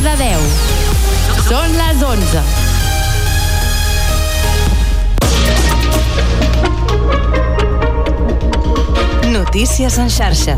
Cardedeu. Són les 11. Notícies en xarxa.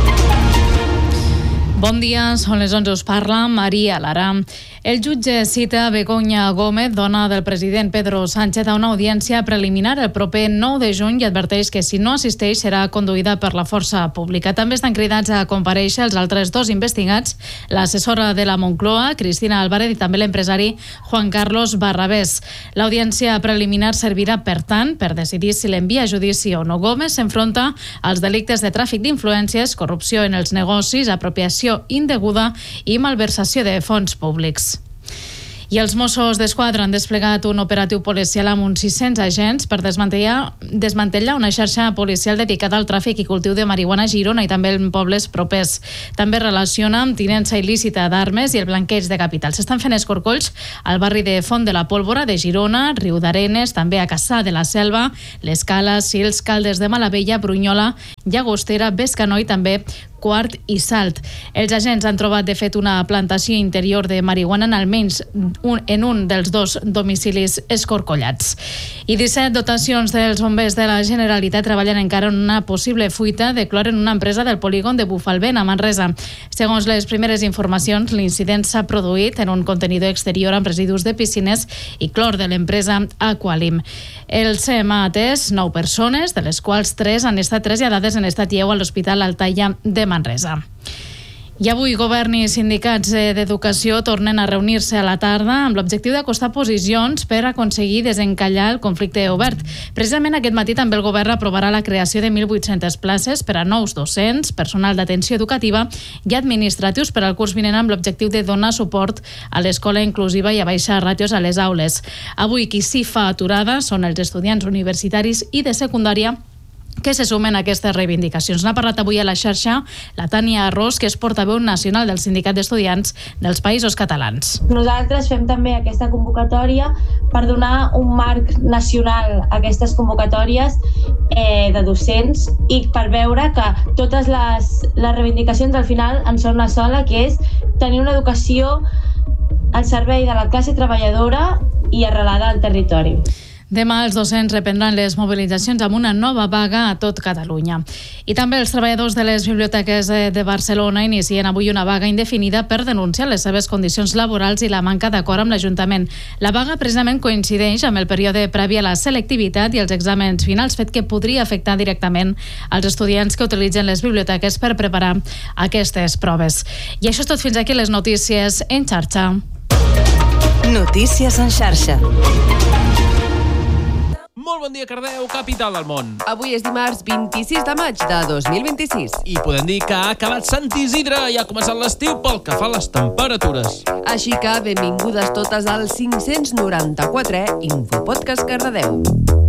Bon dia, són les 11, us parla Maria Lara. El jutge cita Begoña Gómez, dona del president Pedro Sánchez, a una audiència preliminar el proper 9 de juny i adverteix que si no assisteix serà conduïda per la força pública. També estan cridats a comparèixer els altres dos investigats, l'assessora de la Moncloa, Cristina Álvarez, i també l'empresari Juan Carlos Barrabés. L'audiència preliminar servirà, per tant, per decidir si l'envia a judici o no. Gómez s'enfronta als delictes de tràfic d'influències, corrupció en els negocis, apropiació indeguda i malversació de fons públics. I els Mossos d'Esquadra han desplegat un operatiu policial amb uns 600 agents per desmantellar una xarxa policial dedicada al tràfic i cultiu de marihuana a Girona i també en pobles propers. També relaciona amb tinença il·lícita d'armes i el blanqueig de capital. S'estan fent escorcolls al barri de Font de la Pólvora de Girona, Riudarenes, també a Cassà de la Selva, l'Escala, Sils, Caldes de Malavella, Brunyola, Llagostera, Bescanó i també Quart i Salt. Els agents han trobat de fet una plantació interior de marihuana en almenys en un dels dos domicilis escorcollats. I 17 dotacions dels bombers de la Generalitat treballen encara en una possible fuita de clor en una empresa del polígon de Bufalvent, a Manresa. Segons les primeres informacions, l'incident s'ha produït en un contenidor exterior amb residus de piscines i clor de l'empresa Aqualim. El CEM ha atès 9 persones, de les quals 3 han estat traslladades en estat lleu a l'Hospital Altaia de Manresa. I avui govern i sindicats d'educació tornen a reunir-se a la tarda amb l'objectiu d'acostar posicions per aconseguir desencallar el conflicte obert. Precisament aquest matí també el govern aprovarà la creació de 1.800 places per a nous docents, personal d'atenció educativa i administratius per al curs vinent amb l'objectiu de donar suport a l'escola inclusiva i a baixar ràtios a les aules. Avui qui s'hi fa aturada són els estudiants universitaris i de secundària que se sumen a aquestes reivindicacions. N'ha parlat avui a la xarxa la Tània Arròs, que és portaveu nacional del Sindicat d'Estudiants dels Països Catalans. Nosaltres fem també aquesta convocatòria per donar un marc nacional a aquestes convocatòries de docents i per veure que totes les reivindicacions al final en són una sola, que és tenir una educació al servei de la classe treballadora i arrelada al territori. Demà els docents reprendran les mobilitzacions amb una nova vaga a tot Catalunya. I també els treballadors de les biblioteques de Barcelona inicien avui una vaga indefinida per denunciar les seves condicions laborals i la manca d'acord amb l'Ajuntament. La vaga precisament coincideix amb el període previ a la selectivitat i els exàmens finals, fet que podria afectar directament als estudiants que utilitzen les biblioteques per preparar aquestes proves. I això és tot fins aquí, les notícies en xarxa. Notícies en xarxa. Molt bon dia, Cardedeu, capital del món. Avui és dimarts 26 de maig de 2026. I podem dir que ha acabat Sant Isidre i ha començat l'estiu pel que fa a les temperatures. Així que benvingudes totes al 594è Infopodcast Cardedeu.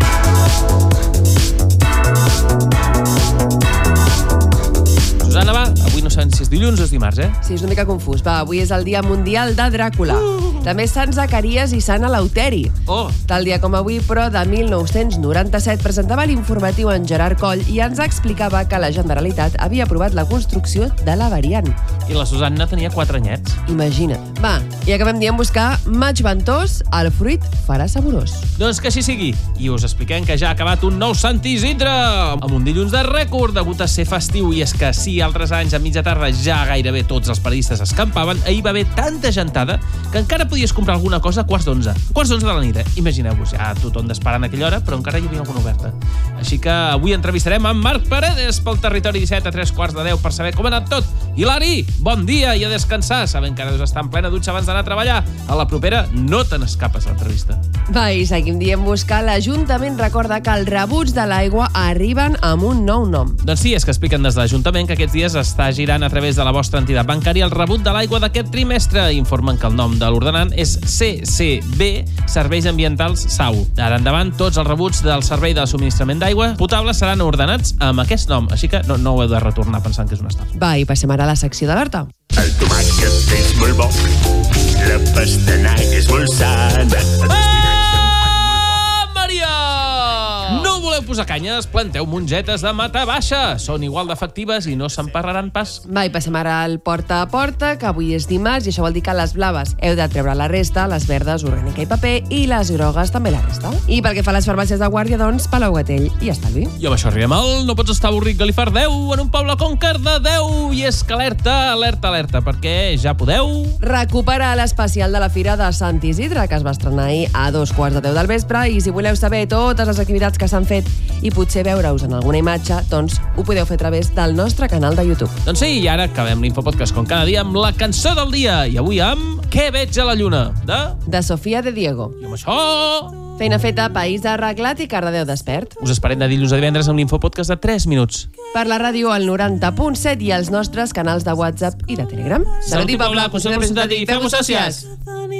Susana, va, avui no sabem si és dilluns o és dimarts, Sí, és una mica confús. Va, avui és el dia mundial de Dràcula. També Sant Zacaries i Sant Eleuteri. Tal dia com avui, però, de 1997, presentava l'informatiu en Gerard Coll i ens explicava que la Generalitat havia aprovat la construcció de la variant. I la Susanna tenia 4 anyets. Imagina't. Va, i acabem dient buscar maig ventós, el fruit farà saborós. Doncs que així sigui. I us expliquem que ja ha acabat un nou Sant Isidre, amb un dilluns de rècord degut a ser festiu. I és que sí, altres anys a mitja tarda ja gairebé tots els periodistes escampaven, ahir va haver tanta gentada que encara podies comprar alguna cosa a quarts d'11. Quarts d'11 de la nit, Imagineu-vos, ja tothom d'esperant a aquella hora, però encara hi havia alguna oberta. Així que avui entrevistarem en Marc Paredes pel Territori 17 a 3:15 per saber com ha anat tot. Hilari, bon dia i a descansar. Sabem que ara deus estar en plena dutxa abans d'anar a treballar. A la propera no te n'escapes a l'entrevista. Va, i seguim dient buscar. L'Ajuntament recorda que els rebuts de l'aigua arriben amb un nou nom. Doncs sí, és que expliquen des de l'Ajuntament que aquests dies està girant a través de la vostra entitat bancària el rebut de l'aigua d'aquest trimestre. Informen que el nom de l'ordenant és CCB, Serveis Ambientals SAU. D'ara endavant, tots els rebuts del servei de subministrament d'aigua potable seran ordenats amb aquest nom, així que no ho heu de retornar pensant que és una estafa. Va, i passem ara a la secció de l'Horta. El tomàquet és molt bo, la pastanaga és molt sana. Maria! No voleu voleu posar canyes, planteu mongetes de mata baixa. Són igual d'efectives i no s'emparraran pas. Va, i passem ara al porta a porta, que avui és dimarts, i això vol dir que les blaves heu de treure la resta, les verdes, orgànica i paper, i les grogues també la resta. I pel que fa a les farmàcies de guàrdia, doncs, Palau Gatell i Estalvi. I amb això arribem al No pots estar avorrit Galifard 10 en un poble com Cardedeu. I és que alerta, perquè ja podeu recuperar l'especial de la Fira de Sant Isidre, que es va estrenar ahir a 2:15 del vespre, i si voleu saber totes les activitats que s'han fet i potser veure-us en alguna imatge, doncs ho podeu fer a través del nostre canal de YouTube. Doncs sí, i ara acabem l'Infopodcast com cada dia amb la cançó del dia. I avui amb Què veig a la lluna, de Sofia de Diego. I amb això... Feina feta, país arreglat i Cardedeu despert. Us esperem de dilluns a divendres amb l'Infopodcast de 3 minuts. Per la ràdio al 90.7 i els nostres canals de WhatsApp i de Telegram. Salut i Paula, consell de presentat i feu-vos sòcies!